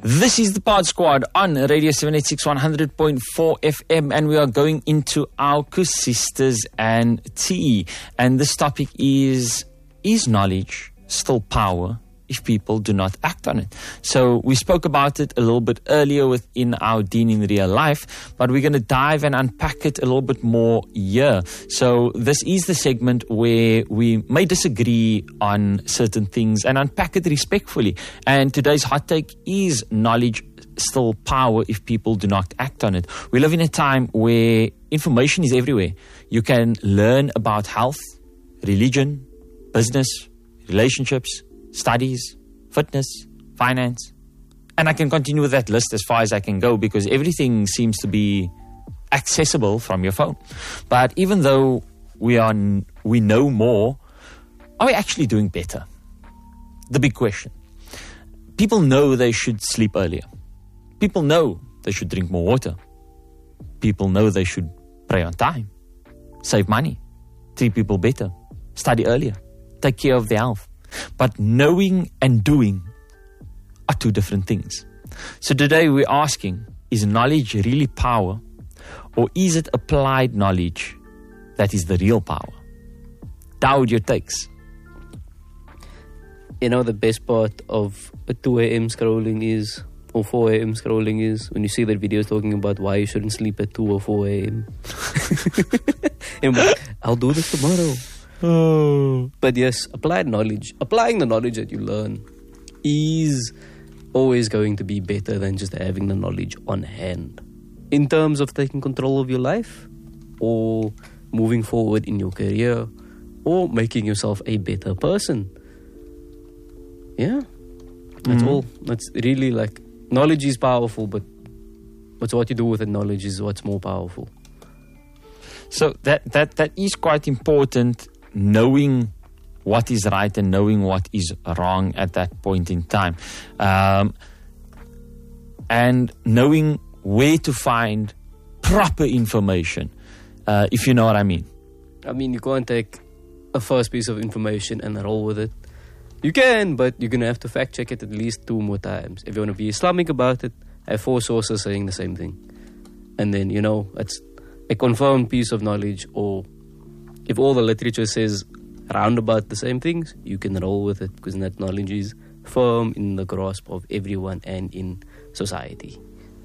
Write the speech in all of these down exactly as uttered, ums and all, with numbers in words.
This is the Pod Squad on Radio seven eighty-six one hundred point four F M, and we are going into our Kusisters and tea. And this topic is, is knowledge still power if people do not act on it? So we spoke about it a little bit earlier within our Dean in Real Life, but we're going to dive and unpack it a little bit more here. So this is the segment where we may disagree on certain things and unpack it respectfully. And today's hot take is knowledge still power if people do not act on it. We live in a time where information is everywhere. You can learn about health, religion, business, relationships, studies, fitness, finance. And I can continue with that list as far as I can go because everything seems to be accessible from your phone. But even though we are we know more, are we actually doing better? The big question. People know they should sleep earlier. People know they should drink more water. People know they should pray on time, save money, treat people better, study earlier, take care of their health. But knowing and doing are two different things. So today we're asking, is knowledge really power, or is it applied knowledge that is the real power? Daud, your takes. You know, the best part of a two a.m. scrolling is, or four a.m. scrolling is, when you see that video talking about why you shouldn't sleep at two or four a.m. And I'm like, I'll do this tomorrow. Oh. But yes, applied knowledge, applying the knowledge that you learn is always going to be better than just having the knowledge on hand. In terms of taking control of your life, or moving forward in your career, or making yourself a better person. Yeah, that's mm. all. That's really like, knowledge is powerful, but what's what you do with the knowledge is what's more powerful. So that that that is quite important. Knowing what is right and knowing what is wrong at that point in time. Um, and knowing where to find proper information, uh, if you know what I mean. I mean, you can't take a first piece of information and roll with it. You can, but you're going to have to fact check it at least two more times. If you want to be Islamic about it, have four sources saying the same thing. And then, you know, it's a confirmed piece of knowledge, or if all the literature says round about the same things, you can roll with it because that knowledge is firm in the grasp of everyone and in society.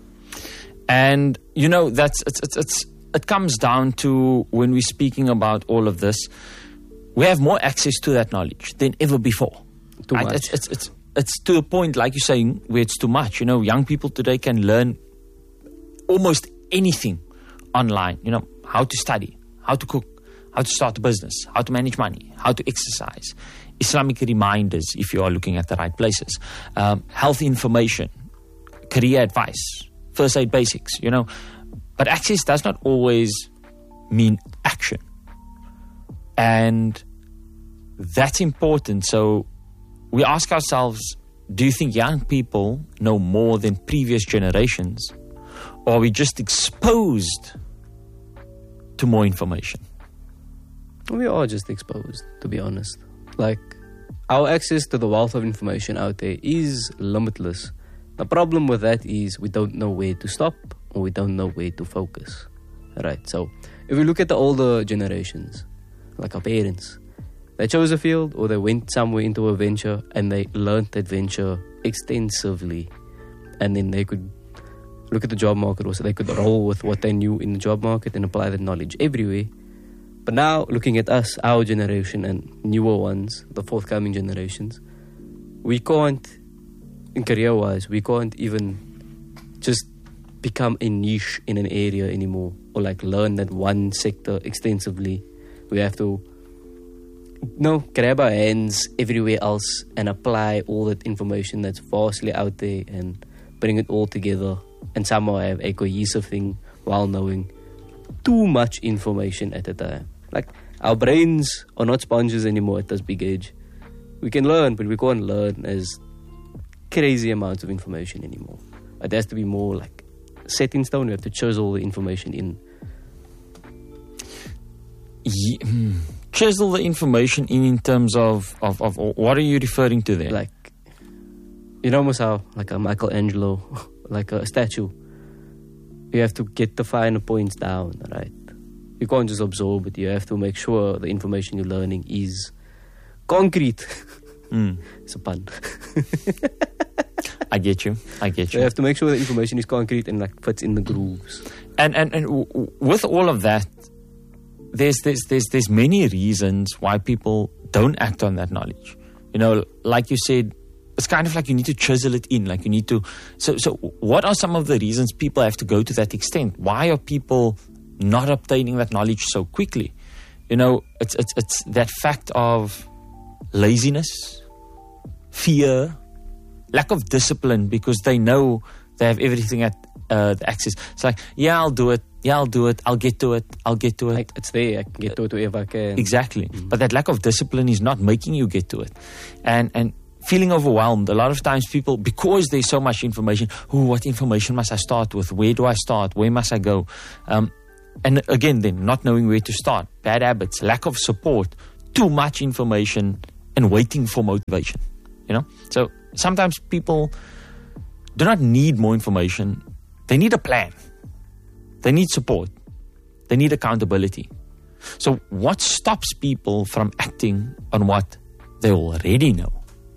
And, you know, that's it's, it's, it's it comes down to, when we're speaking about all of this, we have more access to that knowledge than ever before. Too right? much. It's, it's, it's, it's to a point, like you're saying, where it's too much. You know, young people today can learn almost anything online. You know, how to study, how to cook, how to start a business, how to manage money, how to exercise, Islamic reminders if you are looking at the right places, um, health information, career advice, first aid basics, you know. But access does not always mean action. And that's important. So we ask ourselves, do you think young people know more than previous generations? Or are we just exposed to more information? We are just exposed, to be honest. Like, our access to the wealth of information out there is limitless. The problem with that is we don't know where to stop, or we don't know where to focus. Right, so if we look at the older generations, like our parents, they chose a field, or they went somewhere into a venture and they learned that venture extensively. And then they could look at the job market, or so they could roll with what they knew in the job market and apply that knowledge everywhere. But now, looking at us, our generation and newer ones, the forthcoming generations, we can't, in career-wise, we can't even just become a niche in an area anymore, or like learn that one sector extensively. We have to, no, grab our hands everywhere else and apply all that information that's vastly out there and bring it all together and somehow have a cohesive thing while knowing too much information at a time. Like, our brains are not sponges anymore at this big age. We can learn, but we can't learn as crazy amounts of information anymore. It has to be more like set in stone. We have to chisel the information in. Yeah, chisel the information in in terms of, of, of what are you referring to there? Like, You know almost how, like a Michelangelo, like a statue, you have to get the finer points down, right? You can't just absorb it. You have to make sure the information you're learning is concrete. Mm. It's a pun. I get you. I get So you. you have to make sure the information is concrete and like fits in the grooves. And and and w- w- with all of that, there's there's there's there's many reasons why people don't act on that knowledge. You know, like you said, it's kind of like you need to chisel it in. Like you need to. So so, what are some of the reasons people have to go to that extent? Why are people not obtaining that knowledge so quickly? You know, it's it's it's that fact of laziness, fear, lack of discipline, because they know they have everything at uh, the access. It's like, yeah, I'll do it. Yeah, I'll do it. I'll get to it. I'll get to it. Like, it's there. I can get to it wherever I can. Exactly. Mm-hmm. But that lack of discipline is not making you get to it. And and feeling overwhelmed. A lot of times people, because there's so much information, oh, what information must I start with? Where do I start? Where must I go? Um, and again, then, not knowing where to start. Bad habits, lack of support, too much information, and waiting for motivation. You know? So sometimes people do not need more information. They need a plan. They need support. They need accountability. So what stops people from acting on what they already know?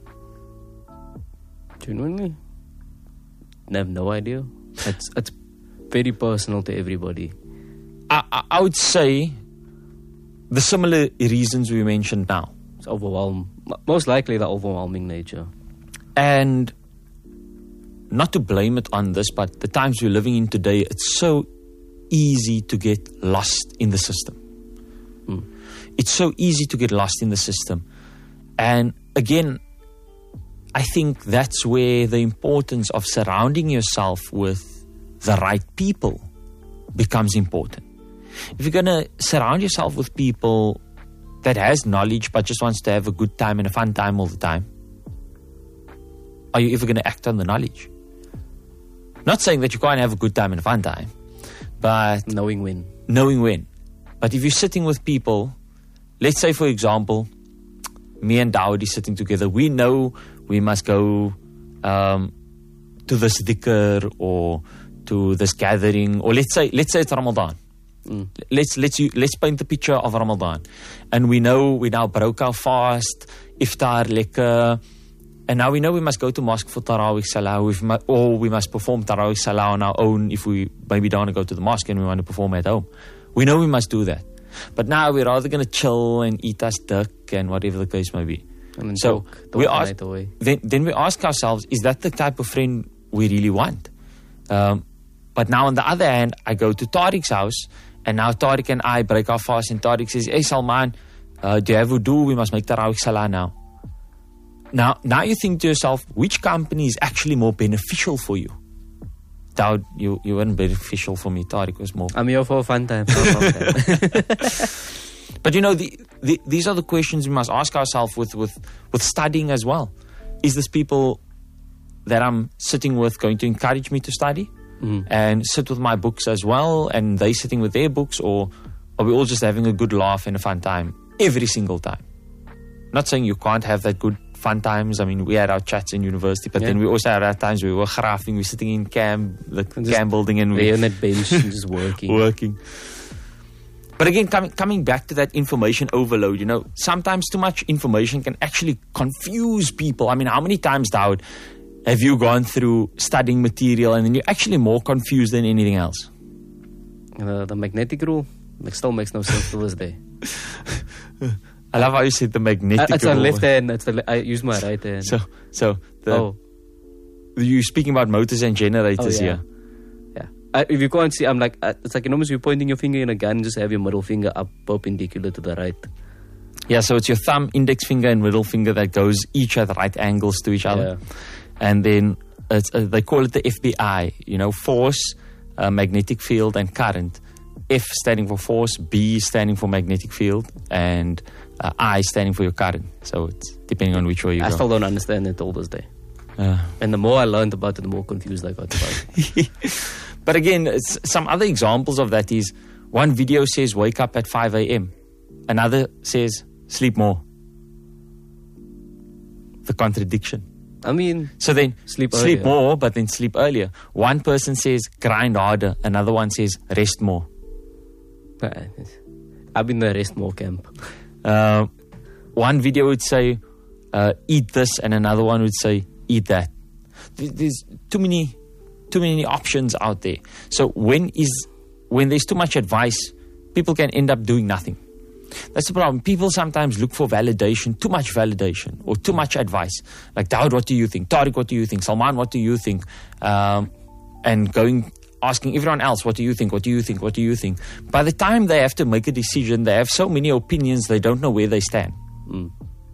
Genuinely? I have no idea. It's, it's very personal to everybody. I, I, I would say the similar reasons we mentioned now. It's overwhelm. Most likely the overwhelming nature. And not to blame it on this, but the times we're living in today, it's so easy to get lost in the system. Mm. It's so easy to get lost in the system. And again, I think that's where the importance of surrounding yourself with the right people becomes important. If you're going to surround yourself with people that has knowledge but just wants to have a good time and a fun time all the time, are you ever going to act on the knowledge? Not saying that you can't have a good time and a fun time, but knowing when. Knowing when. But if you're sitting with people, let's say, for example, me and Dawid is sitting together. We know we must go um, to this dhikr or to this gathering, or let's say let's say it's Ramadan. Mm. Let's let's let's paint the picture of Ramadan, and we know we now broke our fast, iftar lekker, and now we know we must go to mosque for Tarawih Salah, or we must perform Tarawih Salah on our own if we maybe don't want to go to the mosque and we want to perform at home. We know we must do that. But now we're rather going to chill and eat us duck and whatever the case may be. And then so talk, talk we ask, the away. Then, then we ask ourselves, is that the type of friend we really want? Um, but now on the other hand, I go to Tariq's house, and now Tariq and I break our fast, and Tariq says, hey Salman, uh, do you have wudu? We must make Tarawih Salah now. Now, now you think to yourself, which company is actually more beneficial for you? Doubt you, you weren't beneficial for me. Tariq was more. I'm here for a fun time. But you know, the, the, these are the questions we must ask ourselves with, with, with studying as well. Is this people that I'm sitting with going to encourage me to study mm. and sit with my books as well, and they sitting with their books, or are we all just having a good laugh and a fun time every single time? Not saying you can't have that good fun times. I mean, we had our chats in university, but yeah. then we also had our times where we were grafting, we were sitting in camp, the camp building, and we were on that bench and just working. working. But again, coming coming back to that information overload, you know, sometimes too much information can actually confuse people. I mean, how many times, Dawid, have you gone through studying material and then you're actually more confused than anything else? Uh, the magnetic rule it still makes no sense to this day. I love how you said the magnetic uh, it's rule. It's on left hand. It's the le- I use my right hand. So, so the, oh. you're speaking about motors and generators oh, yeah. here. Yeah. Uh, if you can't see, I'm like, uh, it's like almost you're pointing your finger in a gun and just have your middle finger up perpendicular to the right. Yeah, so it's your thumb, index finger, and middle finger that goes each at right angles to each other. Yeah. And then it's, uh, they call it the F B I, you know, force, uh, magnetic field, and current. F standing for force, B standing for magnetic field, and uh, I standing for your current. So it's depending on which way you I go. I still don't understand it all this day. Uh, and the more I learned about it, the more confused I got about it. But again, it's, some other examples of that is one video says wake up at five a.m. Another says sleep more. The contradiction. I mean, So then Sleep sleep earlier. more, but then sleep earlier. One person says grind harder. Another one says rest more. I've been the rest more camp. Uh, one video would say uh, eat this, and another one would say eat that. Th- There's too many, too many options out there. So when is when there's too much advice, people can end up doing nothing. That's the problem. People sometimes look for validation, too much validation, or too much advice. Like, Dawood, what do you think? Tariq, what do you think? Salman, what do you think? Um, and going, asking everyone else, what do you think? What do you think? What do you think? By the time they have to make a decision, they have so many opinions, they don't know where they stand. Mm.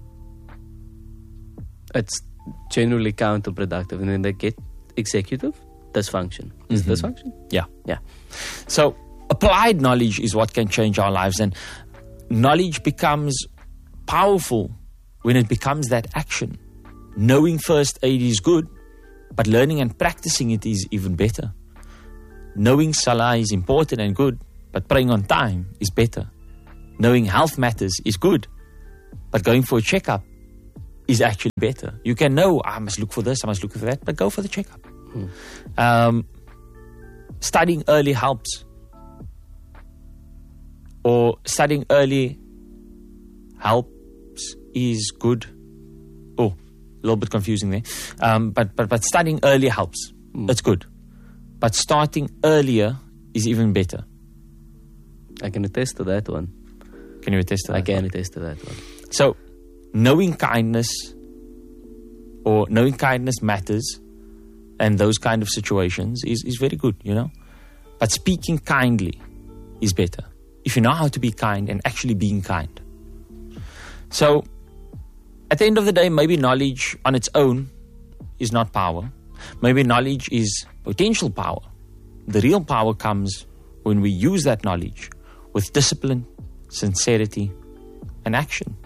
It's generally counterproductive, and then they get executive dysfunction. Is Mhm. dysfunction? Yeah. Yeah. So applied knowledge is what can change our lives, and knowledge becomes powerful when it becomes that action. Knowing first aid is good, but learning and practicing it is even better. Knowing salah is important and good, but praying on time is better. Knowing health matters is good, but going for a checkup is actually better. You can know, I must look for this, I must look for that, but go for the checkup. Hmm. Um, studying early helps. Or studying early helps is good. Oh, a little bit confusing there. Um, but, but, but studying early helps. Mm. It's good. But starting earlier is even better. I can attest to that one. Can you attest to that? I can attest to that one. So, knowing kindness or knowing kindness matters and those kind of situations is, is very good, you know. But speaking kindly is better. If you know how to be kind and actually being kind. So, at the end of the day, maybe knowledge on its own is not power. Maybe knowledge is potential power. The real power comes when we use that knowledge with discipline, sincerity, and action.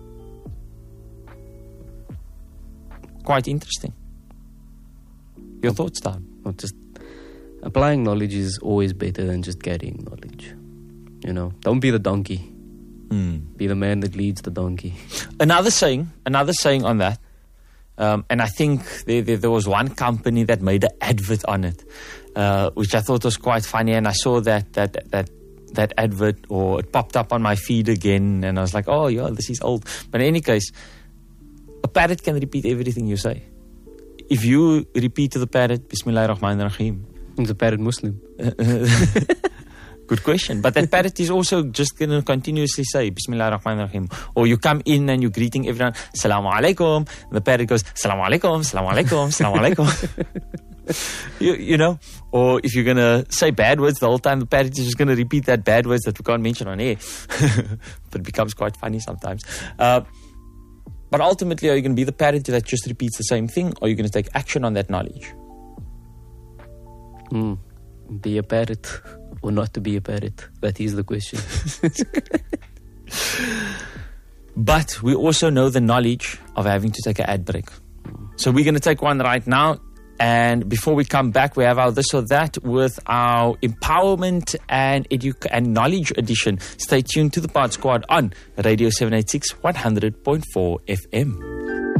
Quite interesting. Your thoughts, Dad? Not just applying knowledge is always better than just carrying knowledge. You know, don't be the donkey. Mm. Be the man that leads the donkey. Another saying, another saying on that, um, and I think there, there, there was one company that made an advert on it, uh, which I thought was quite funny, and I saw that that that that advert, or it popped up on my feed again, and I was like, oh yeah, this is old. But in any case, a parrot can repeat everything you say. If you repeat to the parrot, Bismillah ar-Rahman ar-Rahim. He's a parrot Muslim. Good question. But that parrot is also just going to continuously say Bismillah ar-Rahman ar-Rahim. Or you come in and you're greeting everyone, Assalamu alaikum. The parrot goes, Assalamu alaikum, Assalamu alaikum, Assalamu alaikum. you, you know? Or if you're going to say bad words the whole time, the parrot is just going to repeat that bad words that we can't mention on air. But it becomes quite funny sometimes. Uh, but ultimately, are you going to be the parrot that just repeats the same thing, or are you going to take action on that knowledge? Mm. Be a parrot or not to be a parrot? That is the question. But we also know the knowledge of having to take an ad break. So we're going to take one right now. And before we come back, we have our this or that with our empowerment and edu- and knowledge edition. Stay tuned to the Pod Squad on Radio seven eighty-six, one hundred point four F M.